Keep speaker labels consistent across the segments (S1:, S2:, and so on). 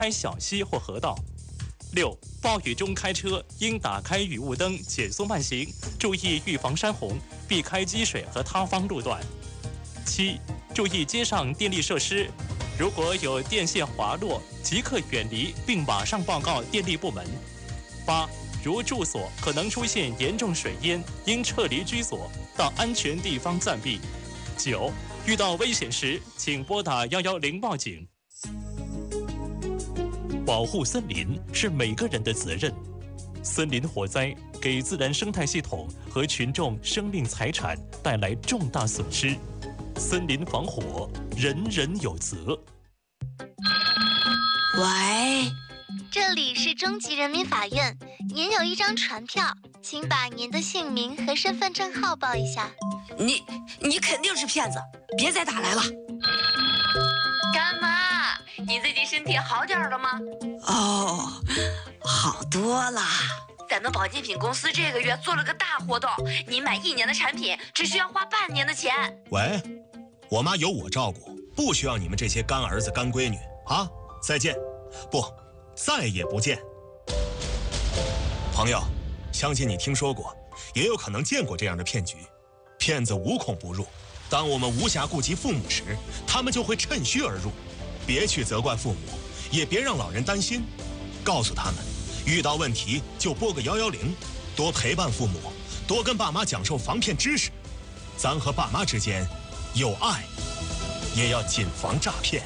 S1: 开小溪或河道。6. 暴雨中开车应打开雨雾灯，减速慢行，注意预防山洪，避开积水和塌方路段。7. 注意街上电力设施，如果有电线滑落，即刻远离并马上报告电力部门。8. 如住所可能出现严重水淹，应撤离居所，到安全地方暂避。9. 遇到危险时，请拨打110报警。保护森林是每个人的责任。森林火灾给自然生态系统和群众生命财产带来重大损失，森林防火，人人有责。
S2: 喂，
S3: 这里是中级人民法院，您有一张传票，请把您的姓名和身份证号报一下。
S2: 你肯定是骗子，别再打来了。
S4: 干妈，你最近身体好点了吗？
S2: 哦，好多了。
S4: 咱们保健品公司这个月做了个大活动，你买1年的产品只需要花半年的钱。
S5: 喂，我妈有我照顾，不需要你们这些干儿子干闺女啊！再见，不，再也不见。朋友，相信你听说过，也有可能见过这样的骗局。骗子无孔不入，当我们无暇顾及父母时，他们就会趁虚而入。别去责怪父母，也别让老人担心，告诉他们，遇到问题就拨个110，多陪伴父母，多跟爸妈讲授防骗知识。咱和爸妈之间有爱，也要谨防诈骗。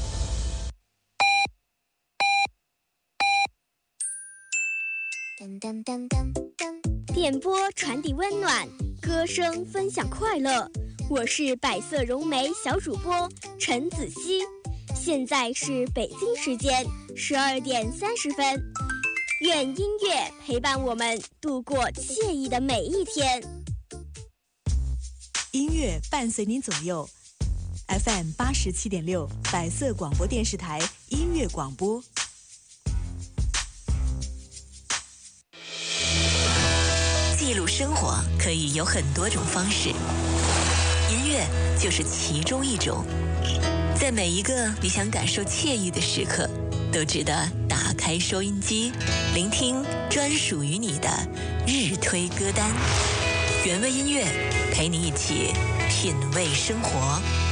S6: 电波传递温暖，歌声分享快乐。我是百色融媒小主播陈子熙，现在是北京时间12点30分。愿音乐陪伴我们度过惬意的每一天。
S7: 音乐伴随您左右 ，FM 87.6，百色广播电视台音乐广播。
S8: 记录生活可以有很多种方式，音乐就是其中一种。在每一个你想感受惬意的时刻，都值得打开收音机，聆听专属于你的日推歌单。原味音乐陪你一起品味生活。